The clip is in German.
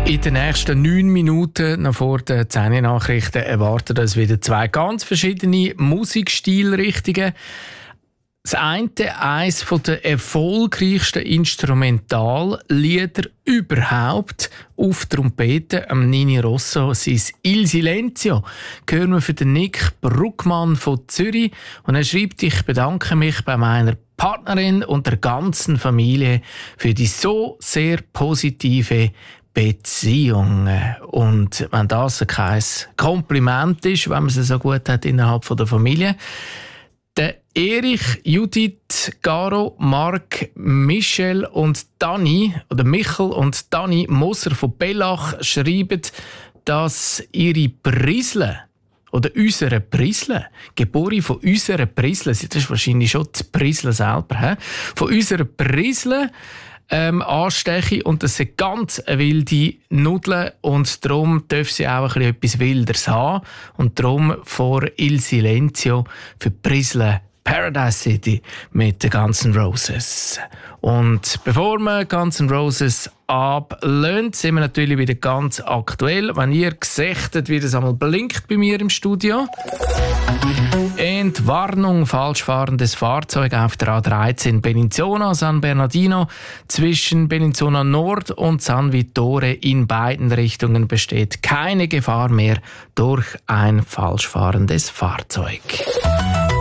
In den nächsten 9 Minuten noch vor den 10 Nachrichten erwarten uns wieder 2 ganz verschiedene Musikstilrichtungen. Das eine, eines der erfolgreichsten Instrumentallieder überhaupt auf Trompete, am Nini Rosso, sein Il Silenzio, hören wir für den Nick Bruckmann von Zürich. Und er schreibt: Ich bedanke mich bei meiner Partnerin und der ganzen Familie für die so sehr positive Beziehung. Und wenn das kein Kompliment ist, wenn man es so gut hat innerhalb der Familie. Der Erich, Judith, Garo, Marc, Michel und Dani, oder Michel und Dani Moser von Bellach schreiben, dass ihre Prisle, oder unsere Prisle, geboren von unserer Prisle, das ist wahrscheinlich schon die Prisle selber, von unserer Prisle, ansteche, und das sind ganz wilde Nudeln und darum darf sie auch etwas Wilderes haben und darum vor Il Silenzio für Prisle Paradise City mit den Guns N' Roses. Und bevor wir Guns N' Roses ablehnt, sind wir natürlich wieder ganz aktuell. Wenn ihr gesichtet, wie das einmal blinkt bei mir im Studio. Entwarnung, falsch fahrendes Fahrzeug auf der A13 Bellinzona, San Bernardino. Zwischen Bellinzona Nord und San Vittore in beiden Richtungen besteht keine Gefahr mehr durch ein falsch fahrendes Fahrzeug.